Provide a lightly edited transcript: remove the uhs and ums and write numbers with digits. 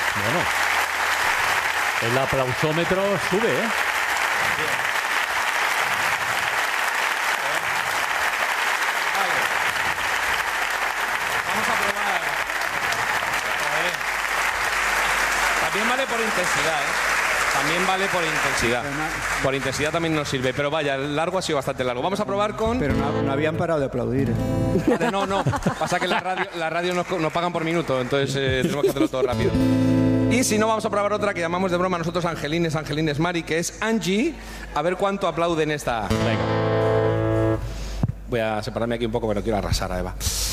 Bueno, el aplausómetro sube, ¿eh? Vale. Vamos a probar. También vale por intensidad, ¿eh? También vale por intensidad. Por intensidad también nos sirve. Pero vaya, el largo ha sido bastante largo. Vamos a probar con... Pero no habían parado de aplaudir. Vale, no. Pasa que la radio nos pagan por minuto, entonces tenemos que hacerlo todo rápido. Y si no, vamos a probar otra que llamamos de broma nosotros Angelines Mari, que es Angie. A ver cuánto aplauden esta. Venga. Voy a separarme aquí un poco, pero quiero arrasar a Eva.